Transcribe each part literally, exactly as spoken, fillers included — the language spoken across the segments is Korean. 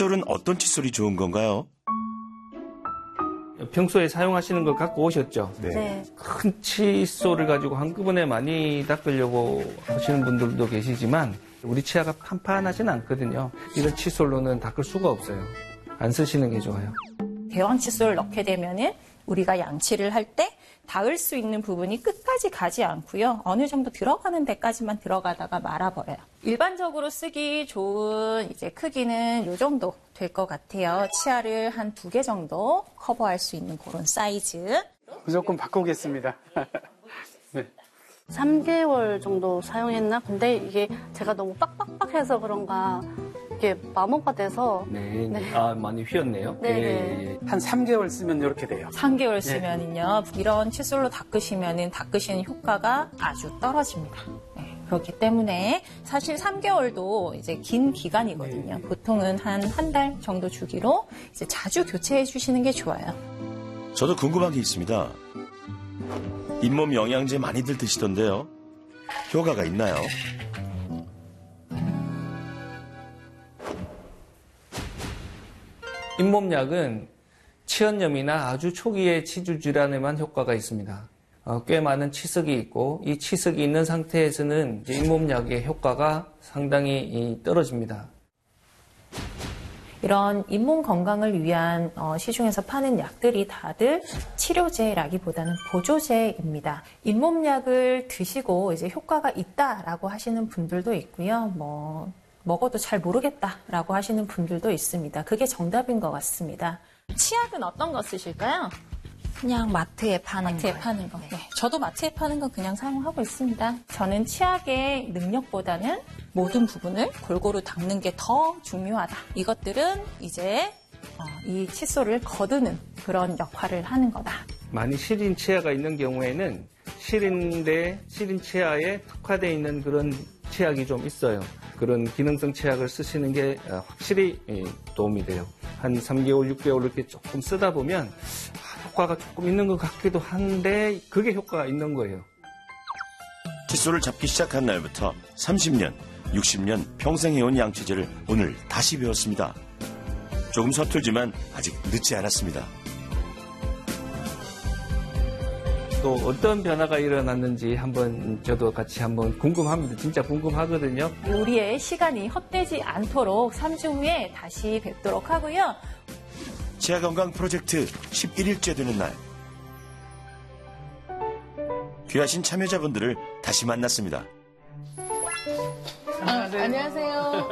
칫솔은 어떤 칫솔이 좋은 건가요? 평소에 사용하시는 거 갖고 오셨죠? 네. 네. 큰 칫솔을 가지고 한꺼번에 많이 닦으려고 하시는 분들도 계시지만 우리 치아가 판판하진 않거든요. 이런 칫솔로는 닦을 수가 없어요. 안 쓰시는 게 좋아요. 대왕 칫솔을 넣게 되면은 우리가 양치를 할 때 닿을 수 있는 부분이 끝까지 가지 않고요. 어느 정도 들어가는 데까지만 들어가다가 말아버려요. 일반적으로 쓰기 좋은 이제 크기는 이 정도 될 것 같아요. 치아를 한 두 개 정도 커버할 수 있는 그런 사이즈. 무조건 바꾸겠습니다. 네. 삼 개월 정도 사용했나? 근데 이게 제가 너무 빡빡빡해서 그런가 이게 마모가 돼서 네, 네. 아 많이 휘었네요. 네. 네. 한 삼 개월 쓰면 이렇게 돼요. 삼 개월 쓰면은요. 이런 칫솔로 닦으시면은 닦으시는 효과가 아주 떨어집니다. 네. 그렇기 때문에 사실 삼 개월도 이제 긴 기간이거든요. 네. 보통은 한 한 달 정도 주기로 이제 자주 교체해 주시는 게 좋아요. 저도 궁금한 게 있습니다. 잇몸 영양제 많이들 드시던데요. 효과가 있나요? 잇몸약은 치연염이나 아주 초기의 치주 질환에만 효과가 있습니다. 어, 꽤 많은 치석이 있고 이 치석이 있는 상태에서는 이제 잇몸약의 효과가 상당히 떨어집니다. 이런 잇몸 건강을 위한 어, 시중에서 파는 약들이 다들 치료제라기보다는 보조제입니다. 잇몸약을 드시고 이제 효과가 있다라고 하시는 분들도 있고요. 뭐 먹어도 잘 모르겠다라고 하시는 분들도 있습니다. 그게 정답인 것 같습니다. 치약은 어떤 거 쓰실까요? 그냥 마트에 파는 마트에 거예요. 파는 거. 네. 저도 마트에 파는 거 그냥 사용하고 있습니다. 저는 치약의 능력보다는 모든 부분을 골고루 닦는 게 더 중요하다. 이것들은 이제 어, 이 칫솔을 거두는 그런 역할을 하는 거다. 많이 시린 치아가 있는 경우에는 시린데 시린 치아에 특화되어 있는 그런 치약이 좀 있어요. 그런 기능성 치약을 쓰시는 게 확실히 도움이 돼요. 한 삼 개월, 육 개월 이렇게 조금 쓰다 보면 효과가 조금 있는 것 같기도 한데 그게 효과가 있는 거예요. 칫솔을 잡기 시작한 날부터 삼십 년, 육십 년 평생 해온 양치질을 오늘 다시 배웠습니다. 조금 서툴지만 아직 늦지 않았습니다. 또 어떤 변화가 일어났는지 한번 저도 같이 한번 궁금합니다. 진짜 궁금하거든요. 우리의 시간이 헛되지 않도록 삼 주 후에 다시 뵙도록 하고요. 치아건강 프로젝트 십일 일째 되는 날. 귀하신 참여자분들을 다시 만났습니다. 아, 안녕하세요.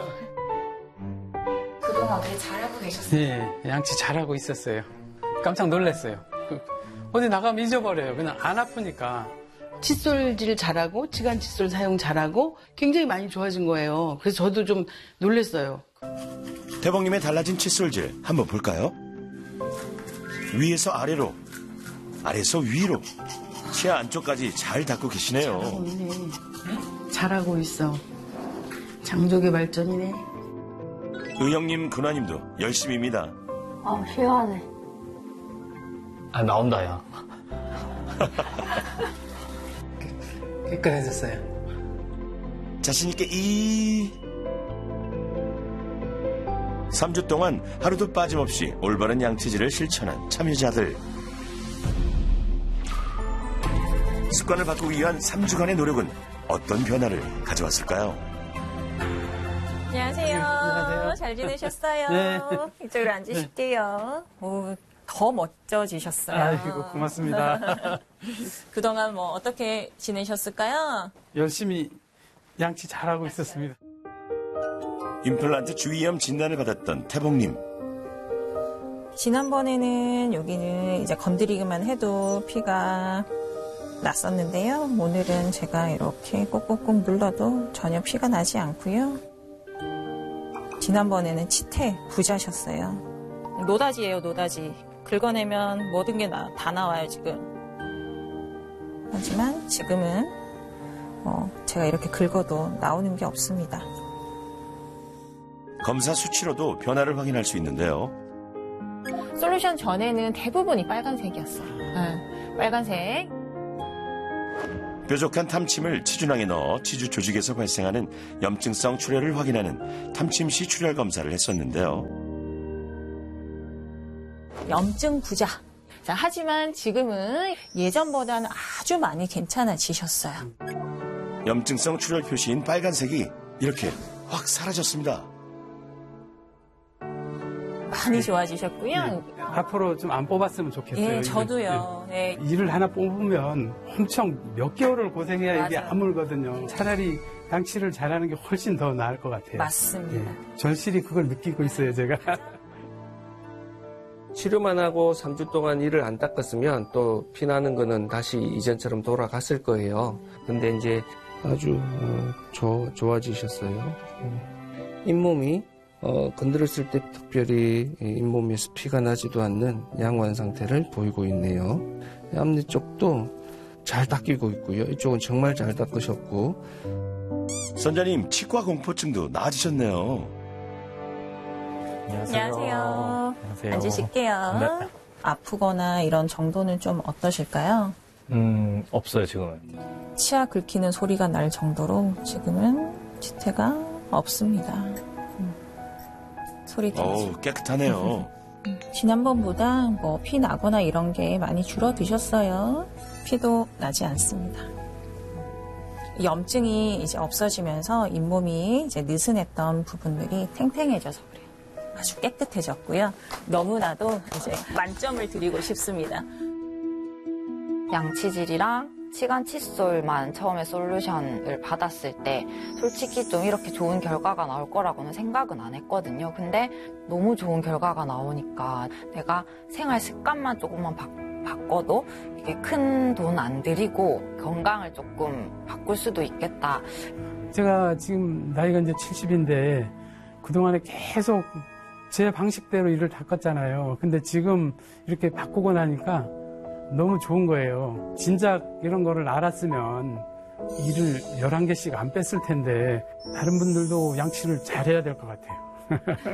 그동안 왜 잘하고 계셨어요? 네, 양치 잘하고 있었어요. 깜짝 놀랐어요. 어디 나가면 잊어버려요. 그냥 안 아프니까. 칫솔질 잘하고 치간 칫솔 사용 잘하고 굉장히 많이 좋아진 거예요. 그래서 저도 좀 놀랐어요. 태봉님의 달라진 칫솔질 한번 볼까요? 위에서 아래로, 아래에서 위로 치아 안쪽까지 잘 닦고 계시네요. 잘하고 있네. 잘하고 있어. 장족의 발전이네. 의형님, 근화님도 열심입니다. 아, 시원해. 아, 나온다, 야. 깨끗해졌어요. 자신있게 이... 삼 주 동안 하루도 빠짐없이 올바른 양치질을 실천한 참여자들. 습관을 바꾸기 위한 삼 주간의 노력은 어떤 변화를 가져왔을까요? 안녕하세요. 네, 안녕하세요. 잘 지내셨어요? 네. 이쪽으로 앉으실게요. 오, 더 멋져지셨어요. 아이고, 고맙습니다. 그동안 뭐 어떻게 지내셨을까요? 열심히 양치 잘하고 있었습니다. 임플란트 주위염 진단을 받았던 태봉님. 지난번에는 여기는 이제 건드리기만 해도 피가 났었는데요. 오늘은 제가 이렇게 꼭꼭꼭 눌러도 전혀 피가 나지 않고요. 지난번에는 치태 부자셨어요. 노다지예요, 노다지. 긁어내면 모든 게 다 나와요, 지금. 하지만 지금은 어, 제가 이렇게 긁어도 나오는 게 없습니다. 검사 수치로도 변화를 확인할 수 있는데요. 솔루션 전에는 대부분이 빨간색이었어요. 네, 빨간색. 뾰족한 탐침을 치주낭에 넣어 치주 조직에서 발생하는 염증성 출혈을 확인하는 탐침시 출혈 검사를 했었는데요. 염증 부자. 자, 하지만 지금은 예전보다는 아주 많이 괜찮아지셨어요. 염증성 출혈 표시인 빨간색이 이렇게 확 사라졌습니다. 많이 좋아지셨고요. 네. 앞으로 좀 안 뽑았으면 좋겠어요. 예, 이게. 저도요. 네. 네. 일을 하나 뽑으면 엄청 몇 개월을 고생해야 이게 맞아요. 아물거든요. 차라리 양치를 잘하는 게 훨씬 더 나을 것 같아요. 맞습니다. 예. 절실히 그걸 느끼고 있어요, 제가. 치료만 하고 삼 주 동안 이를 안 닦았으면 또 피나는 거는 다시 이전처럼 돌아갔을 거예요. 근데 이제 아주 어, 조, 좋아지셨어요. 음. 잇몸이 어, 건드렸을 때 특별히 잇몸에서 피가 나지도 않는 양호한 상태를 보이고 있네요. 앞니 쪽도 잘 닦이고 있고요. 이쪽은 정말 잘 닦으셨고. 선자님, 치과 공포증도 나아지셨네요. 안녕하세요. 안녕하세요. 앉으실게요. 네. 아프거나 이런 정도는 좀 어떠실까요? 음, 없어요, 지금은. 치아 긁히는 소리가 날 정도로 지금은 지태가 없습니다. 음. 소리 들리죠? 어우, 깨끗하네요. 지난번보다 뭐 피 나거나 이런 게 많이 줄어드셨어요. 피도 나지 않습니다. 염증이 이제 없어지면서 잇몸이 이제 느슨했던 부분들이 탱탱해져서 그래요. 아주 깨끗해졌고요. 너무나도 이제 만점을 드리고 싶습니다. 양치질이랑 치간 칫솔만 처음에 솔루션을 받았을 때 솔직히 좀 이렇게 좋은 결과가 나올 거라고는 생각은 안 했거든요. 근데 너무 좋은 결과가 나오니까 내가 생활 습관만 조금만 바, 바꿔도 이게 큰 돈 안 들이고 건강을 조금 바꿀 수도 있겠다. 제가 지금 나이가 이제 칠십인데 그동안에 계속 제 방식대로 이를 닦았잖아요. 근데 지금 이렇게 바꾸고 나니까 너무 좋은 거예요. 진작 이런 거를 알았으면 이를 열한 개씩 안 뺐을 텐데 다른 분들도 양치를 잘해야 될 것 같아요.